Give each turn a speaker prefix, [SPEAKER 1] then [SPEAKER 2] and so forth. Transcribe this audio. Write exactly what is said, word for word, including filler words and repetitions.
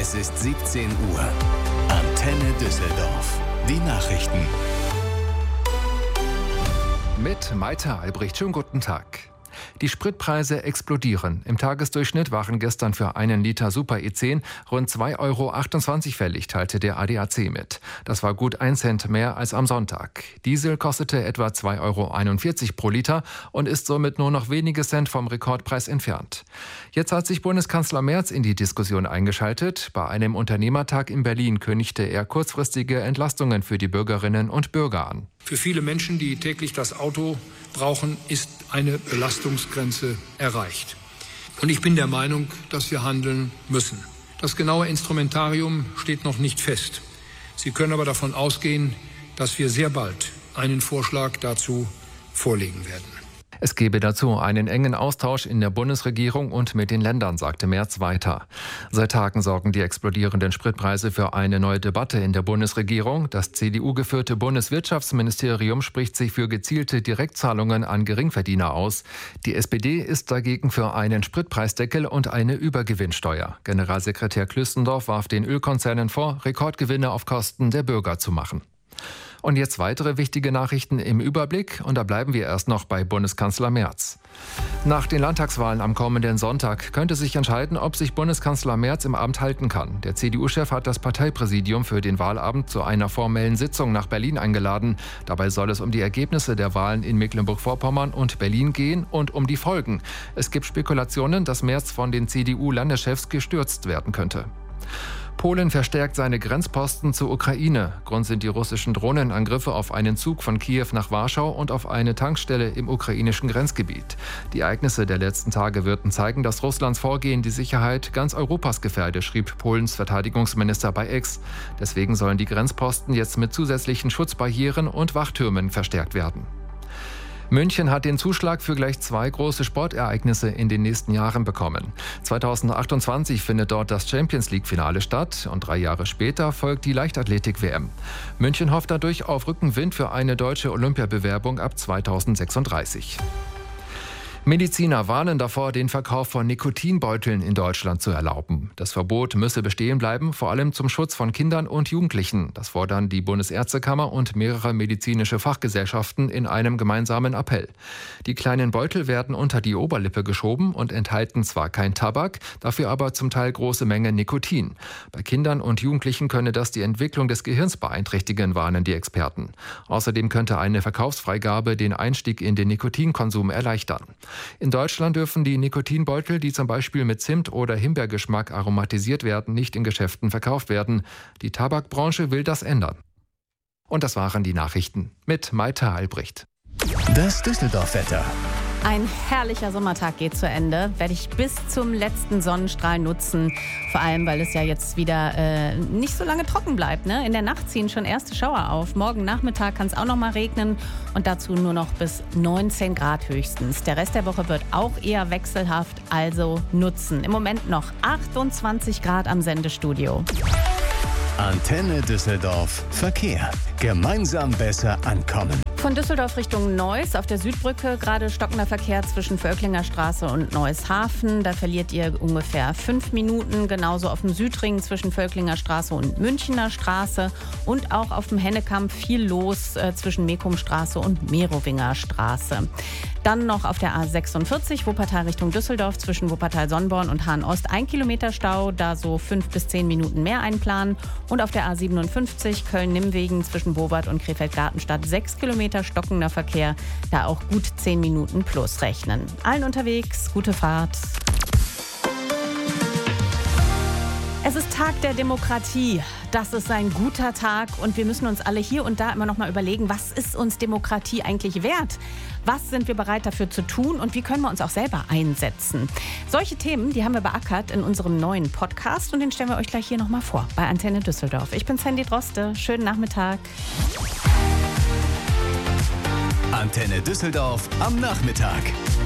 [SPEAKER 1] Es ist siebzehn Uhr. Antenne Düsseldorf. Die Nachrichten.
[SPEAKER 2] Mit Maite Albrecht. Schönen guten Tag. Die Spritpreise explodieren. Im Tagesdurchschnitt waren gestern für einen Liter Super E zehn rund zwei Euro achtundzwanzig fällig, teilte der A D A C mit. Das war gut ein Cent mehr als am Sonntag. Diesel kostete etwa zwei Euro einundvierzig pro Liter und ist somit nur noch wenige Cent vom Rekordpreis entfernt. Jetzt hat sich Bundeskanzler Merz in die Diskussion eingeschaltet. Bei einem Unternehmertag in Berlin kündigte er kurzfristige Entlastungen für die Bürgerinnen und Bürger an.
[SPEAKER 3] Für viele Menschen, die täglich das Auto brauchen, ist eine Belastungsgrenze erreicht. Und ich bin der Meinung, dass wir handeln müssen. Das genaue Instrumentarium steht noch nicht fest. Sie können aber davon ausgehen, dass wir sehr bald einen Vorschlag dazu vorlegen werden.
[SPEAKER 2] Es gebe dazu einen engen Austausch in der Bundesregierung und mit den Ländern, sagte Merz weiter. Seit Tagen sorgen die explodierenden Spritpreise für eine neue Debatte in der Bundesregierung. Das C D U-geführte Bundeswirtschaftsministerium spricht sich für gezielte Direktzahlungen an Geringverdiener aus. Die S P D ist dagegen für einen Spritpreisdeckel und eine Übergewinnsteuer. Generalsekretär Klüstendorf warf den Ölkonzernen vor, Rekordgewinne auf Kosten der Bürger zu machen. Und jetzt weitere wichtige Nachrichten im Überblick. Und da bleiben wir erst noch bei Bundeskanzler Merz. Nach den Landtagswahlen am kommenden Sonntag könnte sich entscheiden, ob sich Bundeskanzler Merz im Amt halten kann. Der C D U-Chef hat das Parteipräsidium für den Wahlabend zu einer formellen Sitzung nach Berlin eingeladen. Dabei soll es um die Ergebnisse der Wahlen in Mecklenburg-Vorpommern und Berlin gehen und um die Folgen. Es gibt Spekulationen, dass Merz von den C D U-Landeschefs gestürzt werden könnte. Polen verstärkt seine Grenzposten zur Ukraine. Grund sind die russischen Drohnenangriffe auf einen Zug von Kiew nach Warschau und auf eine Tankstelle im ukrainischen Grenzgebiet. Die Ereignisse der letzten Tage würden zeigen, dass Russlands Vorgehen die Sicherheit ganz Europas gefährde, schrieb Polens Verteidigungsminister bei X. Deswegen sollen die Grenzposten jetzt mit zusätzlichen Schutzbarrieren und Wachtürmen verstärkt werden. München hat den Zuschlag für gleich zwei große Sportereignisse in den nächsten Jahren bekommen. zweitausendachtundzwanzig findet dort das Champions-League-Finale statt und drei Jahre später folgt die Leichtathletik-W M. München hofft dadurch auf Rückenwind für eine deutsche Olympiabewerbung ab zweitausendsechsunddreißig. Mediziner warnen davor, den Verkauf von Nikotinbeuteln in Deutschland zu erlauben. Das Verbot müsse bestehen bleiben, vor allem zum Schutz von Kindern und Jugendlichen. Das fordern die Bundesärztekammer und mehrere medizinische Fachgesellschaften in einem gemeinsamen Appell. Die kleinen Beutel werden unter die Oberlippe geschoben und enthalten zwar kein Tabak, dafür aber zum Teil große Mengen Nikotin. Bei Kindern und Jugendlichen könne das die Entwicklung des Gehirns beeinträchtigen, warnen die Experten. Außerdem könnte eine Verkaufsfreigabe den Einstieg in den Nikotinkonsum erleichtern. In Deutschland dürfen die Nikotinbeutel, die zum Beispiel mit Zimt- oder Himbeergeschmack aromatisiert werden, nicht in Geschäften verkauft werden. Die Tabakbranche will das ändern. Und das waren die Nachrichten mit Maite Albrecht.
[SPEAKER 1] Das Düsseldorf-Wetter.
[SPEAKER 4] Ein herrlicher Sommertag geht zu Ende. Werde ich bis zum letzten Sonnenstrahl nutzen. Vor allem, weil es ja jetzt wieder äh, nicht so lange trocken bleibt. Ne? In der Nacht ziehen schon erste Schauer auf. Morgen Nachmittag kann es auch noch mal regnen. Und dazu nur noch bis neunzehn Grad höchstens. Der Rest der Woche wird auch eher wechselhaft, also nutzen. Im Moment noch achtundzwanzig Grad am Sendestudio.
[SPEAKER 1] Antenne Düsseldorf. Verkehr. Gemeinsam besser ankommen.
[SPEAKER 4] Von Düsseldorf Richtung Neuss auf der Südbrücke gerade stockender Verkehr zwischen Völklinger Straße und Neuss-Hafen. Da verliert ihr ungefähr fünf Minuten. Genauso auf dem Südring zwischen Völklinger Straße und Münchener Straße. Und auch auf dem Hennekamp viel los äh, zwischen Mekumstraße und Merowinger Straße. Dann noch auf der A sechsundvierzig, Wuppertal Richtung Düsseldorf zwischen Wuppertal-Sonnborn und Hahn-Ost ein Kilometer Stau, da so fünf bis zehn Minuten mehr einplanen. Und auf der A siebenundfünfzig Köln-Nimmwegen zwischen Bobart und Krefeld-Gartenstadt sechs Kilometer stockender Verkehr, da auch gut zehn Minuten plus rechnen. Allen unterwegs, gute Fahrt. Es ist Tag der Demokratie. Das ist ein guter Tag und wir müssen uns alle hier und da immer noch mal überlegen, was ist uns Demokratie eigentlich wert? Was sind wir bereit dafür zu tun und wie können wir uns auch selber einsetzen? Solche Themen, die haben wir beackert in unserem neuen Podcast und den stellen wir euch gleich hier noch mal vor bei Antenne Düsseldorf. Ich bin Sandy Droste. Schönen Nachmittag.
[SPEAKER 1] Antenne Düsseldorf am Nachmittag.